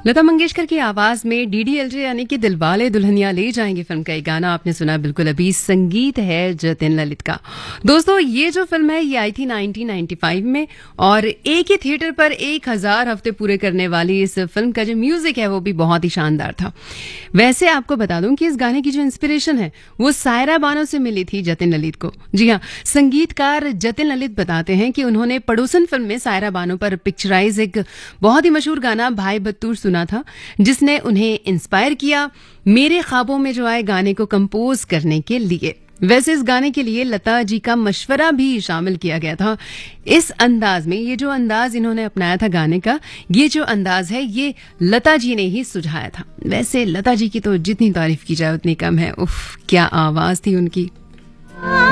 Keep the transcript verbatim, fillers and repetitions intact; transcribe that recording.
लता मंगेशकर की आवाज में डीडीएलजे यानी कि दिलवाले दुल्हनिया ले जाएंगे फिल्म का एक गाना आपने सुना बिल्कुल अभी। संगीत है जतिन ललित का। दोस्तों ये जो फिल्म है ये आई थी नाइनटीन नाइंटी फाइव में और एक ही थिएटर पर एक हजार हफ्ते पूरे करने वाली इस फिल्म का जो म्यूजिक है वो भी बहुत ही शानदार था। वैसे आपको बता दूं कि इस गाने की जो इंस्पिरेशन है वो सायरा बानो से मिली थी जतिन ललित को। जी हाँ, संगीतकार जतिन ललित बताते हैं कि उन्होंने पड़ोसन फिल्म में सायरा बानो पर पिक्चराइज एक बहुत ही मशहूर गाना भाई बत्तूर सुना था जिसने उन्हें इंस्पायर किया मेरे ख्वाबों में जो आए गाने को कंपोज करने के लिए। वैसे इस गाने के लिए लता जी का मशवरा भी शामिल किया गया था। इस अंदाज में ये जो अंदाज इन्होंने अपनाया था गाने का, ये जो अंदाज है ये लता जी ने ही सुझाया था। वैसे लता जी की तो जितनी तारीफ की जाए उतनी कम है। उफ, क्या आवाज थी उनकी।